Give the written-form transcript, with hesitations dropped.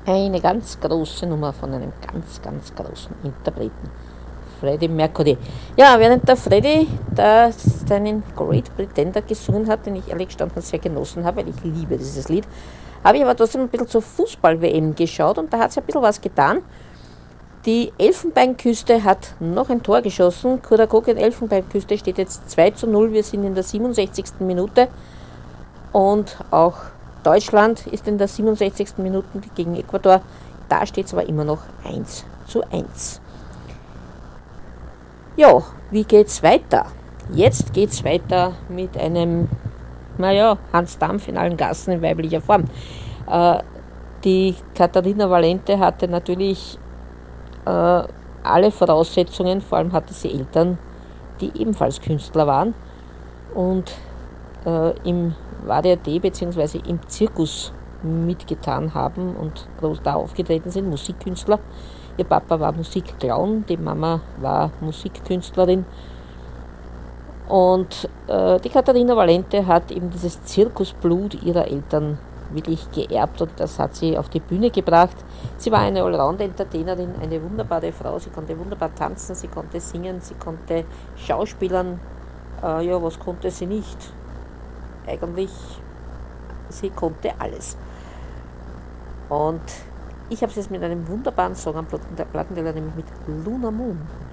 Eine ganz große Nummer von einem ganz, ganz großen Interpreten, Freddie Mercury. Ja, während der Freddie da seinen Great Pretender gesungen hat, den ich ehrlich gestanden sehr genossen habe, weil ich liebe dieses Lied, habe ich aber trotzdem ein bisschen zur Fußball-WM geschaut und da hat sich ein bisschen was getan. Die Elfenbeinküste hat noch ein Tor geschossen. Curacao gegen Elfenbeinküste steht jetzt 2:0. Wir sind in der 67. Minute. Und auch Deutschland ist in der 67. Minute gegen Ecuador. Da steht es aber immer noch 1:1. Ja, wie geht's weiter? Jetzt geht's weiter mit einem, naja, Hans Dampf in allen Gassen in weiblicher Form. Äh, die Katharina Valente hatte natürlich alle Voraussetzungen, vor allem hatte sie Eltern, die ebenfalls Künstler waren und im VDRD bzw. im Zirkus mitgetan haben und groß da aufgetreten sind, Musikkünstler. Ihr Papa war Musikclown, die Mama war Musikkünstlerin und die Katharina Valente hat eben dieses Zirkusblut ihrer Eltern wirklich geerbt und das hat sie auf die Bühne gebracht. Sie war eine Allround-Entertainerin, eine wunderbare Frau, sie konnte wunderbar tanzen, sie konnte singen, sie konnte schauspielern. Ja, was konnte sie nicht? Eigentlich, sie konnte alles. Und ich habe es jetzt mit einem wunderbaren Song am Plattenteller, nämlich mit Luna Moon.